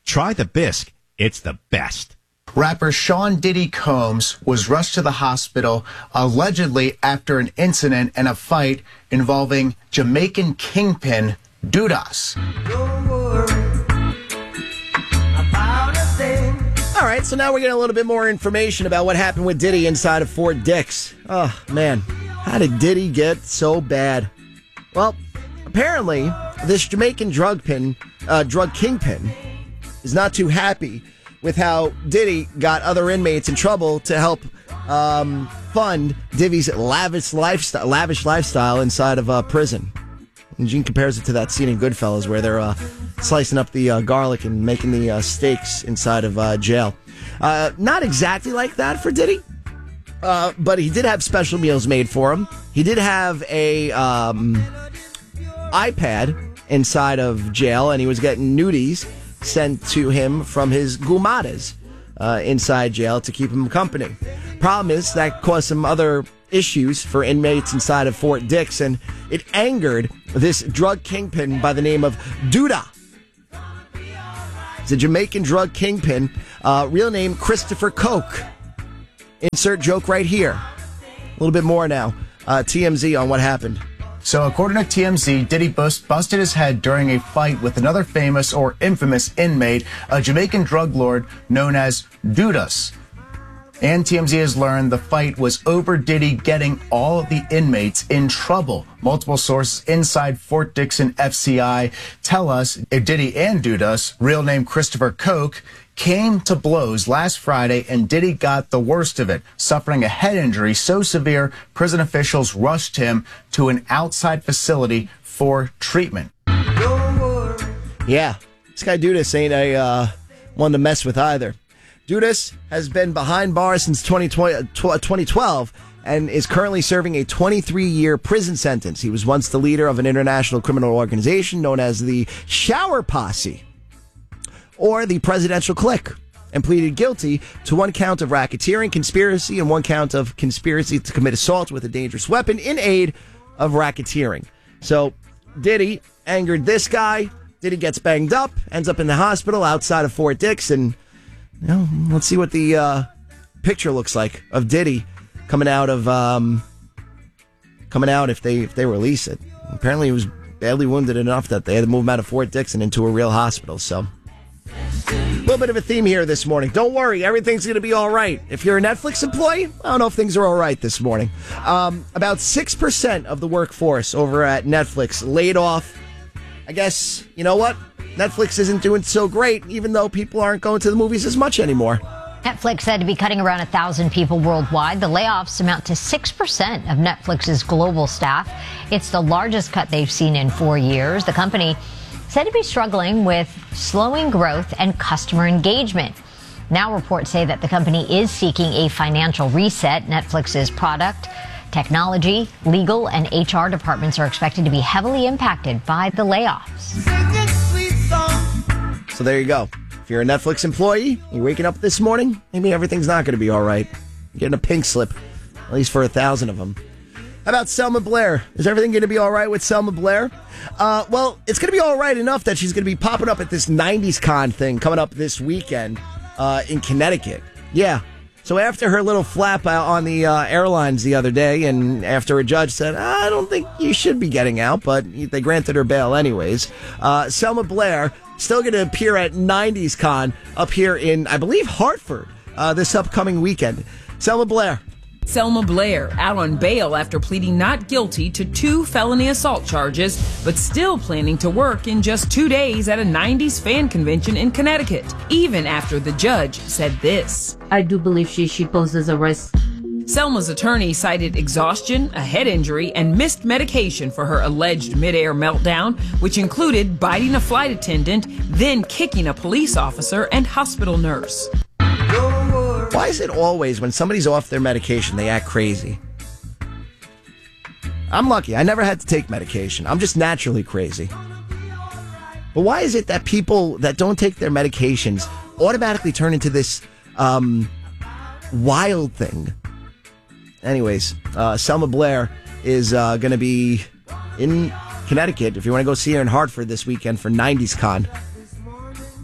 Try the Bisque. It's the best. Rapper Sean Diddy Combs was rushed to the hospital allegedly after an incident and a fight involving Jamaican kingpin Dudas. All right, so now we're getting a little bit more information about what happened with Diddy inside of Fort Dix. Oh, man. How did Diddy get so bad? Well, apparently, this Jamaican drug kingpin is not too happy with how Diddy got other inmates in trouble to help fund Diddy's lavish lifestyle inside of prison. And Gene compares it to that scene in Goodfellas where they're slicing up the garlic and making the steaks inside of jail. Not exactly like that for Diddy, but he did have special meals made for him. He did have a iPad inside of jail, and he was getting nudies sent to him from his gumadas inside jail to keep him company. Problem is that caused some other issues for inmates inside of Fort Dix, and it angered this drug kingpin by the name of Duda. It's a Jamaican drug kingpin, real name Christopher Coke. Insert joke right here. A little bit more now. TMZ on what happened. So according to TMZ, Diddy busted his head during a fight with another famous or infamous inmate, a Jamaican drug lord known as Dudas. And TMZ has learned the fight was over Diddy getting all of the inmates in trouble. Multiple sources inside Fort Dix FCI tell us if Diddy and Dudas, real name Christopher Coke, came to blows last Friday and Diddy got the worst of it, suffering a head injury so severe prison officials rushed him to an outside facility for treatment. Yeah, this guy Dudas ain't a one to mess with either. Dudas has been behind bars since 2012 and is currently serving a 23-year prison sentence. He was once the leader of an international criminal organization known as the Shower Posse, or the Presidential Clique, and pleaded guilty to one count of racketeering, conspiracy, and one count of conspiracy to commit assault with a dangerous weapon in aid of racketeering. So Diddy angered this guy. Diddy gets banged up, ends up in the hospital outside of Fort Dix, and let's see what the picture looks like of Diddy coming out if they release it. Apparently, he was badly wounded enough that they had to move him out of Fort Dix and into a real hospital. So, a little bit of a theme here this morning. Don't worry, everything's going to be all right. If you're a Netflix employee, I don't know if things are all right this morning. About 6% of the workforce over at Netflix laid off. I guess, you know what? Netflix isn't doing so great, even though people aren't going to the movies as much anymore. Netflix said to be cutting around 1,000 people worldwide. The layoffs amount to 6% of Netflix's global staff. It's the largest cut they've seen in 4 years. The company said to be struggling with slowing growth and customer engagement. Now reports say that the company is seeking a financial reset. Netflix's product, technology, legal, and HR departments are expected to be heavily impacted by the layoffs. So there you go. If you're a Netflix employee, you're waking up this morning, maybe everything's not going to be all right. You're getting a pink slip, at least for 1,000 of them. How about Selma Blair? Is everything going to be all right with Selma Blair? Well, it's going to be all right enough that she's going to be popping up at this 90s Con thing coming up this weekend in Connecticut. Yeah. So after her little flap on the airlines the other day, and after a judge said, I don't think you should be getting out, but they granted her bail anyways, Selma Blair still going to appear at 90s Con up here in, I believe, Hartford this upcoming weekend. Selma Blair. Selma Blair out on bail after pleading not guilty to 2 felony assault charges, but still planning to work in just 2 days at a 90s fan convention in Connecticut, even after the judge said this. I do believe she poses a risk. Selma's attorney cited exhaustion, a head injury, and missed medication for her alleged midair meltdown, which included biting a flight attendant, then kicking a police officer and hospital nurse. Why is it always when somebody's off their medication, they act crazy? I'm lucky. I never had to take medication. I'm just naturally crazy. But why is it that people that don't take their medications automatically turn into this wild thing? Anyways, Selma Blair is going to be in Connecticut. If you want to go see her in Hartford this weekend for 90s Con.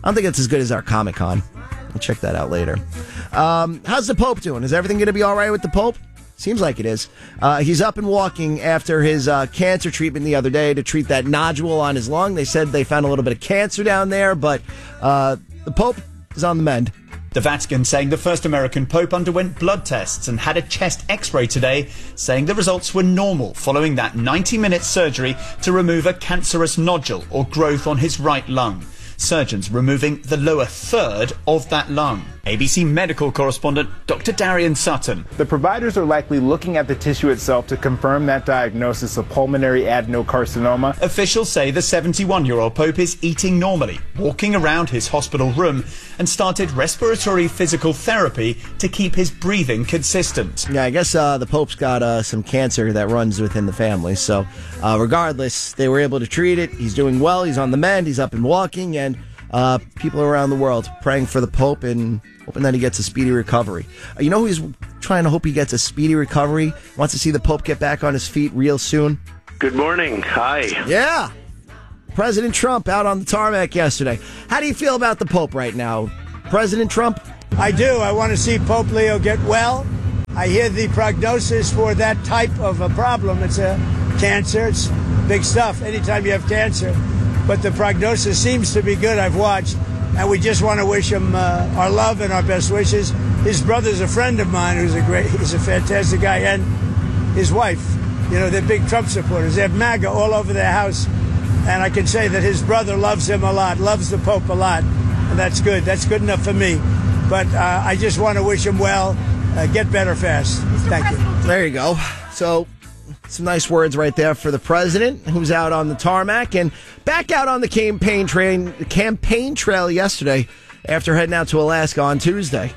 I don't think it's as good as our Comic-Con. I'll check that out later. How's the Pope doing? Is everything going to be all right with the Pope? Seems like it is. He's up and walking after his cancer treatment the other day to treat that nodule on his lung. They said they found a little bit of cancer down there, but the Pope is on the mend. The Vatican saying the first American Pope underwent blood tests and had a chest x-ray today, saying the results were normal following that 90-minute surgery to remove a cancerous nodule or growth on his right lung. Surgeons removing the lower third of that lung. ABC medical correspondent Dr. Darian Sutton. The providers are likely looking at the tissue itself to confirm that diagnosis of pulmonary adenocarcinoma. Officials say the 71-year-old Pope is eating normally, walking around his hospital room, and started respiratory physical therapy to keep his breathing consistent. Yeah, I guess the Pope's got some cancer that runs within the family. So regardless, they were able to treat it. He's doing well. He's on the mend. He's up and walking. And people around the world praying for the Pope and hoping that he gets a speedy recovery. You know who's trying to hope he gets a speedy recovery? Wants to see the Pope get back on his feet real soon? Good morning. Hi. Yeah. President Trump out on the tarmac yesterday. How do you feel about the Pope right now? President Trump? I do. I want to see Pope Leo get well. I hear the prognosis for that type of a problem. It's a cancer. It's big stuff anytime you have cancer. But the prognosis seems to be good. I've watched. And we just want to wish him our love and our best wishes. His brother's a friend of mine he's a fantastic guy. And his wife, you know, they're big Trump supporters. They have MAGA all over their house. And I can say that his brother loves him a lot, loves the Pope a lot. And that's good. That's good enough for me. But I just want to wish him well. Get better fast. Thank you. There you go. So, some nice words right there for the president, who's out on the tarmac and back out on the campaign trail yesterday after heading out to Alaska on Tuesday.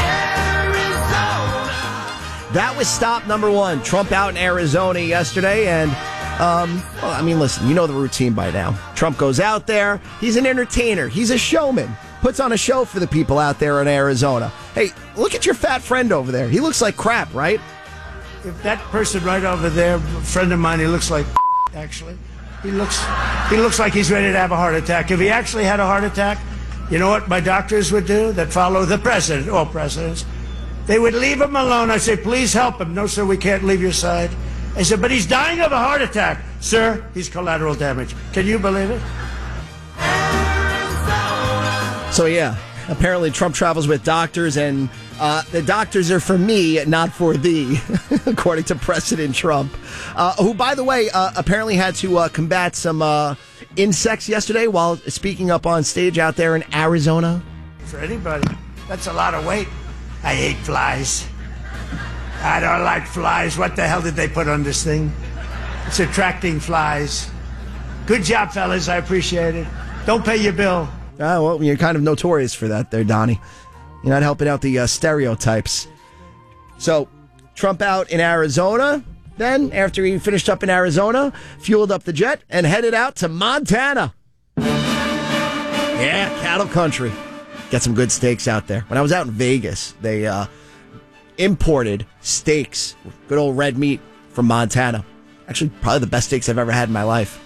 That was stop number one. Trump out in Arizona yesterday, and well, I mean, listen, you know the routine by now. Trump goes out there. He's an entertainer. He's a showman. Puts on a show for the people out there in Arizona. Hey, look at your fat friend over there. He looks like crap, right? If that person right over there, a friend of mine, he looks like actually. He looks like he's ready to have a heart attack. If he actually had a heart attack, you know what my doctors would do that follow the president, all presidents? They would leave him alone. I'd say, please help him. No, sir, we can't leave your side. I said, but he's dying of a heart attack. Sir, he's collateral damage. Can you believe it? So, yeah, apparently Trump travels with doctors, and the doctors are for me, not for thee, according to President Trump, who, by the way, apparently had to combat some insects yesterday while speaking up on stage out there in Arizona. For anybody, that's a lot of weight. I hate flies. I don't like flies. What the hell did they put on this thing? It's attracting flies. Good job, fellas. I appreciate it. Don't pay your bill. Well, you're kind of notorious for that there, Donnie. You're not helping out the stereotypes. So, Trump out in Arizona. Then, after he finished up in Arizona, fueled up the jet and headed out to Montana. Yeah, cattle country. Get some good steaks out there. When I was out in Vegas, they imported steaks, good old red meat from Montana. Actually, probably the best steaks I've ever had in my life.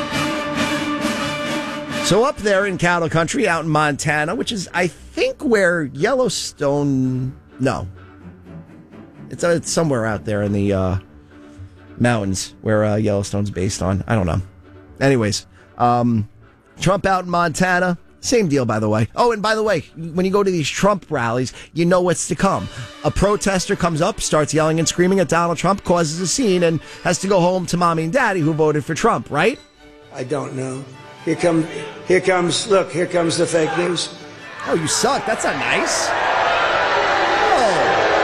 So up there in cattle country, out in Montana, which is, I think, where Yellowstone... No. It's somewhere out there in the mountains where Yellowstone's based on. I don't know. Anyways, Trump out in Montana. Same deal, by the way. Oh, and by the way, when you go to these Trump rallies, you know what's to come. A protester comes up, starts yelling and screaming at Donald Trump, causes a scene, and has to go home to mommy and daddy who voted for Trump, right? I don't know. Here comes the fake news. Oh, you suck. That's not nice. Oh.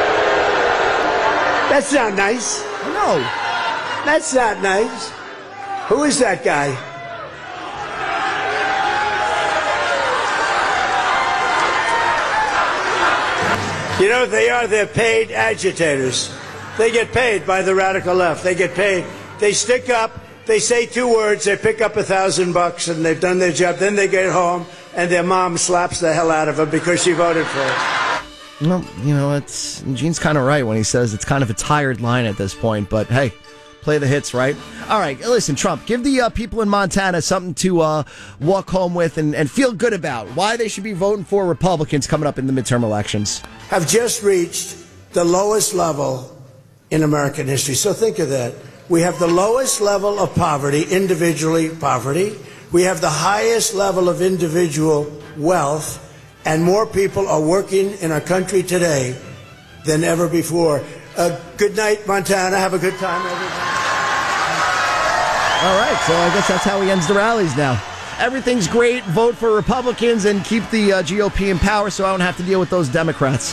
That's not nice. No. That's not nice. Who is that guy? You know what they are? They're paid agitators. They get paid by the radical left. They get paid. They stick up. They say 2 words, they pick up $1,000, and they've done their job. Then they get home, and their mom slaps the hell out of them because she voted for it. Well, you know, Gene's kind of right when he says it's kind of a tired line at this point. But hey, Play the hits, right? All right, listen, Trump, give the people in Montana something to walk home with and feel good about. Why they should be voting for Republicans coming up in the midterm elections. Have just reached the lowest level in American history. So think of that. We have the lowest level of poverty, individually poverty. We have the highest level of individual wealth, and more people are working in our country today than ever before. Good night, Montana. Have a good time, everybody. All right, so I guess that's how he ends the rallies now. Everything's great. Vote for Republicans and keep the GOP in power so I don't have to deal with those Democrats.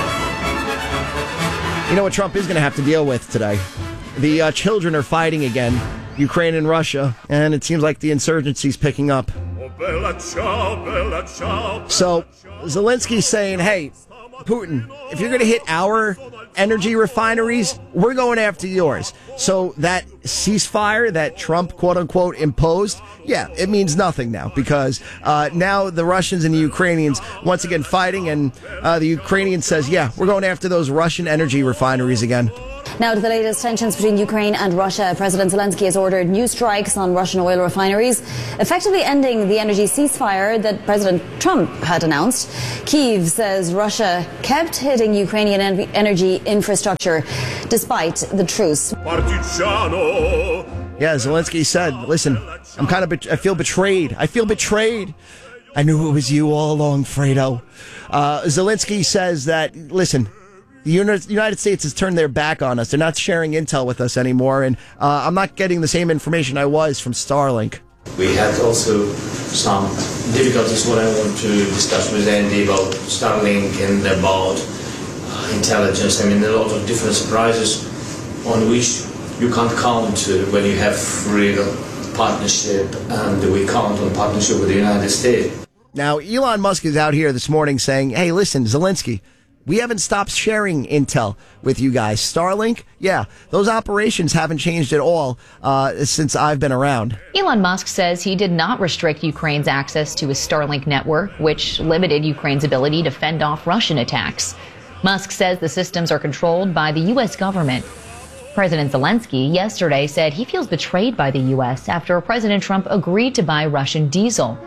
You know what Trump is going to have to deal with today? The children are fighting again, Ukraine and Russia, and it seems like the insurgency's picking up. So Zelensky's saying, hey, Putin, if you're going to hit our energy refineries, we're going after yours. So that ceasefire that Trump, quote unquote, imposed, yeah, it means nothing now because now the Russians and the Ukrainians once again fighting, and the Ukrainian says, yeah, we're going after those Russian energy refineries again. Now to the latest tensions between Ukraine and Russia. President Zelensky has ordered new strikes on Russian oil refineries, effectively ending the energy ceasefire that President Trump had announced. Kyiv says Russia kept hitting Ukrainian energy infrastructure despite the truce. Yeah, Zelensky said, listen, I feel betrayed. I feel betrayed. I knew it was you all along, Fredo. Zelensky says that, listen, the United States has turned their back on us. They're not sharing intel with us anymore, and I'm not getting the same information I was from Starlink. We had also some difficulties, what I want to discuss with Andy about Starlink and about intelligence. I mean, a lot of different surprises on which you can't count when you have real partnership, and we count on partnership with the United States. Now, Elon Musk is out here this morning saying, hey, listen, Zelensky, we haven't stopped sharing intel with you guys. Starlink, yeah, those operations haven't changed at all since I've been around. Elon Musk says he did not restrict Ukraine's access to his Starlink network, which limited Ukraine's ability to fend off Russian attacks. Musk says the systems are controlled by the U.S. government. President Zelensky yesterday said he feels betrayed by the U.S. after President Trump agreed to buy Russian diesel.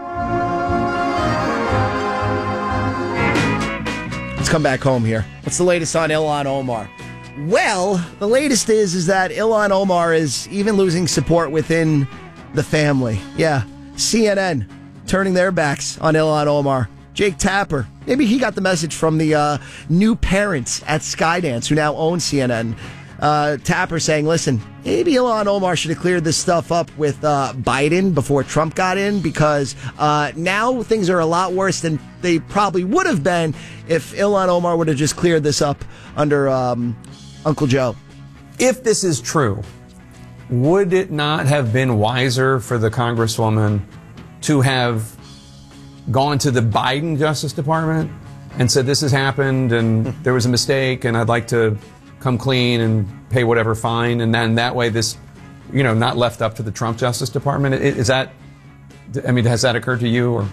Let's come back home here. What's the latest on Ilhan Omar? Well, the latest is that Ilhan Omar is even losing support within the family. Yeah, CNN turning their backs on Ilhan Omar. Jake Tapper, maybe he got the message from the new parents at Skydance who now own CNN. Tapper saying, listen, maybe Ilhan Omar should have cleared this stuff up with Biden before Trump got in, because now things are a lot worse than they probably would have been if Ilhan Omar would have just cleared this up under Uncle Joe. If this is true, would it not have been wiser for the Congresswoman to have gone to the Biden Justice Department and said, this has happened and there was a mistake and I'd like to come clean and pay whatever fine, and then that way this, not left up to the Trump Justice Department? Is that, has that occurred to you? Or?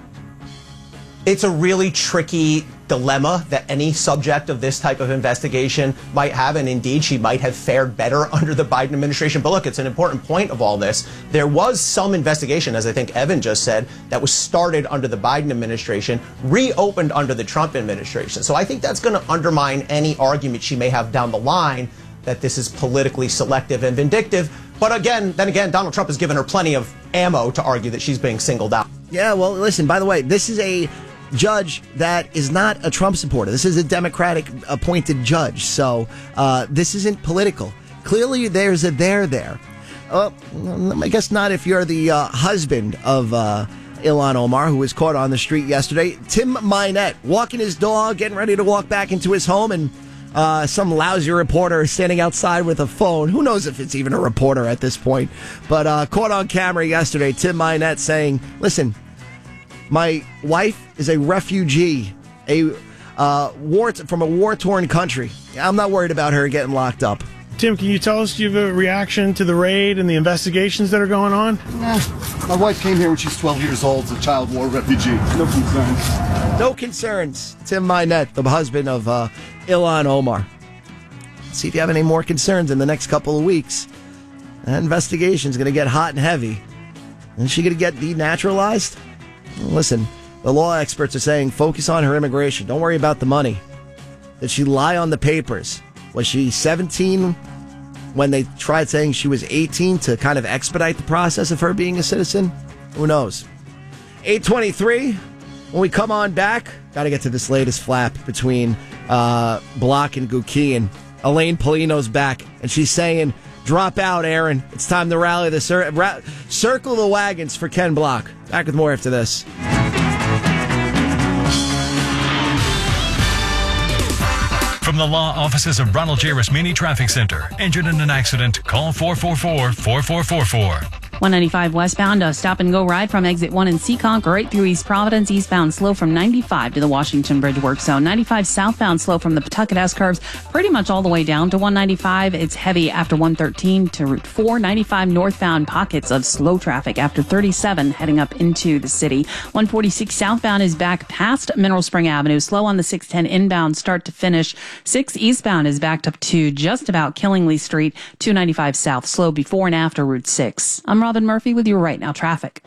It's a really tricky dilemma that any subject of this type of investigation might have, and indeed she might have fared better under the Biden administration. But look, it's an important point of all this. There was some investigation, as I think Evan just said, that was started under the Biden administration, reopened under the Trump administration. So I think that's going to undermine any argument she may have down the line that this is politically selective and vindictive. But then again, Donald Trump has given her plenty of ammo to argue that she's being singled out. Yeah, well, listen, by the way, this is a judge that is not a Trump supporter. This is a Democratic appointed judge. So this isn't political. Clearly, there's a there. I guess not if you're the husband of Ilhan Omar, who was caught on the street yesterday. Tim Minette walking his dog, getting ready to walk back into his home, and some lousy reporter standing outside with a phone. Who knows if it's even a reporter at this point. But caught on camera yesterday, Tim Minette saying, listen, my wife is a refugee, from a war-torn country. I'm not worried about her getting locked up. Tim, can you tell us, do you have a reaction to the raid and the investigations that are going on? My wife came here when she's 12 years old as a child war refugee. No concerns. No concerns. Tim Minette, the husband of Ilhan Omar. See if you have any more concerns in the next couple of weeks. That investigation's going to get hot and heavy. Is she going to get denaturalized? Listen, the law experts are saying focus on her immigration. Don't worry about the money. Did she lie on the papers? Was she 17 when they tried saying she was 18 to kind of expedite the process of her being a citizen? Who knows? 8:23. When we come on back, got to get to this latest flap between Block and Gukian. Elaine Polino's back, and she's saying, drop out, Aaron. It's time to rally the circle the wagons for Ken Block. Back with more after this. From the law offices of Ronald J. Rasmini Traffic Center. Injured in an accident? Call 444-4444. 195 westbound, a stop-and-go ride from exit 1 in Seekonk right through East Providence. Eastbound slow from 95 to the Washington Bridge work zone. 95 southbound slow from the Pawtucket S-curves pretty much all the way down to 195. It's heavy after 113 to Route 4. 95 northbound pockets of slow traffic after 37 heading up into the city. 146 southbound is back past Mineral Spring Avenue. Slow on the 610 inbound start to finish. 6 eastbound is backed up to just about Killingly Street. 295 south slow before and after Route 6. I'm Robin Murphy with your Right Now traffic.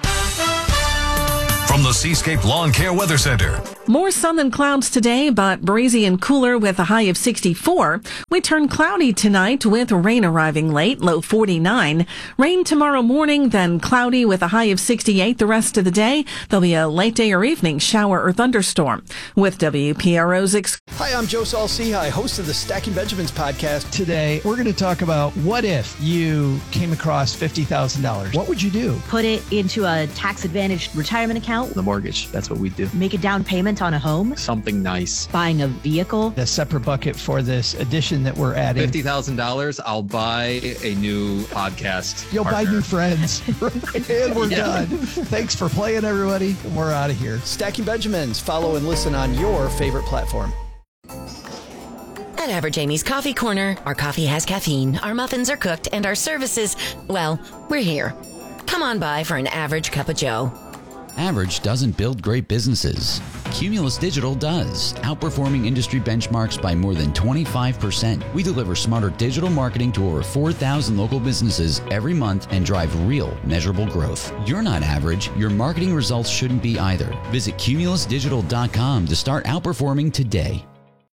From the Seascape Lawn Care Weather Center. More sun than clouds today, but breezy and cooler with a high of 64. We turn cloudy tonight with rain arriving late, low 49. Rain tomorrow morning, then cloudy with a high of 68 the rest of the day. There'll be a late day or evening shower or thunderstorm. With WPRO's Hi, I'm Joe Saul-Sehy, host of the Stacking Benjamins podcast. Today, we're going to talk about what if you came across $50,000. What would you do? Put it into a tax-advantaged retirement account. The mortgage, that's what we do. Make a down payment on a home. Something nice. Buying a vehicle. A separate bucket for this addition that we're adding. $50,000, I'll buy a new podcast. You'll partner. buy new friends. And we're done. Thanks for playing, everybody. We're out of here. Stacking Benjamins. Follow and listen on your favorite platform. At Average Amy's Coffee Corner, our coffee has caffeine, our muffins are cooked, and our services, well, we're here. Come on by for an average cup of joe. Average doesn't build great businesses. Cumulus Digital does, outperforming industry benchmarks by more than 25%. We deliver smarter digital marketing to over 4,000 local businesses every month and drive real, measurable growth. You're not average. Your marketing results shouldn't be either. Visit cumulusdigital.com to start outperforming today.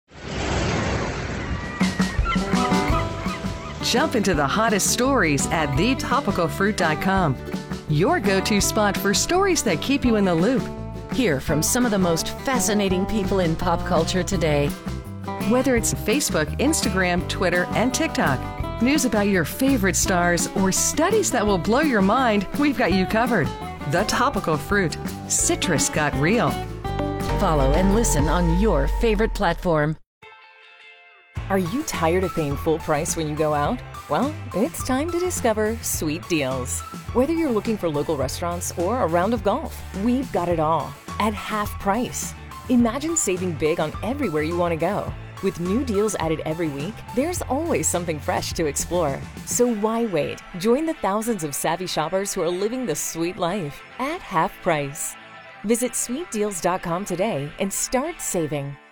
Jump into the hottest stories at thetopicalfruit.com. Your go-to spot for stories that keep you in the loop. Hear from some of the most fascinating people in pop culture today. Whether it's Facebook, Instagram, Twitter, and TikTok, news about your favorite stars, or studies that will blow your mind, we've got you covered. The Topical Fruit. Citrus got real. Follow and listen on your favorite platform. Are you tired of paying full price when you go out? Well, it's time to discover Sweet Deals. Whether you're looking for local restaurants or a round of golf, we've got it all at half price. Imagine saving big on everywhere you want to go. With new deals added every week, there's always something fresh to explore. So why wait? Join the thousands of savvy shoppers who are living the sweet life at half price. Visit sweetdeals.com today and start saving.